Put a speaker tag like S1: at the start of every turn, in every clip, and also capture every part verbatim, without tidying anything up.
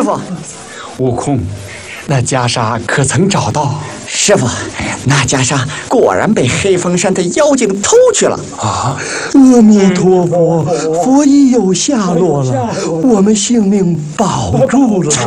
S1: 傅，
S2: 悟空，那袈裟可曾找到？
S1: 师傅，那袈裟果然被黑风山的妖精偷去了。
S2: 啊！
S3: 阿弥陀佛，佛已有下落了，我们性命保住了。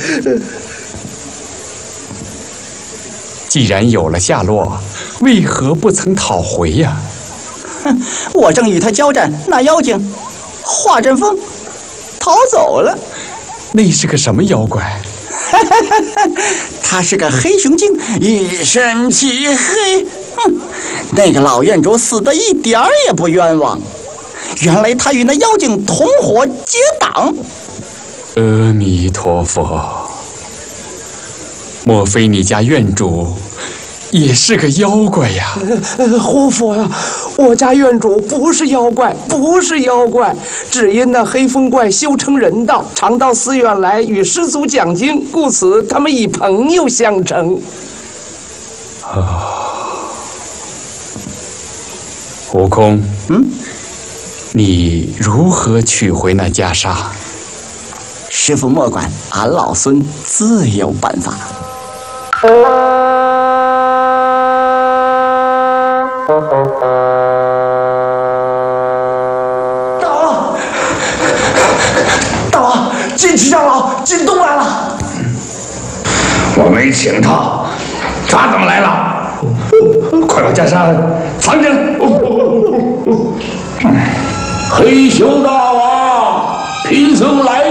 S2: 既然有了下落，为何不曾讨回呀？
S1: 哼，我正与他交战，那妖精化阵风逃走了。
S2: 那是个什么妖怪？
S1: 他是个黑熊精，一身漆黑。哼，那个老院主死的一点儿也不冤枉。原来他与那妖精同伙结党。
S2: 阿弥陀佛，莫非你家院主也是个妖怪呀？
S3: 呃，活佛呀，我家院主不是妖怪，不是妖怪，只因那黑风怪修成人道，常到寺院来与师祖讲经，故此他们以朋友相称。
S2: 啊，悟空，
S1: 嗯，
S2: 你如何取回那袈裟？
S1: 师傅莫管，俺老孙自有办法。
S3: 大王，大王，金池长老进洞来了。
S4: 我没请他，他怎么来了？快把袈裟藏起来！黑熊大王，贫僧来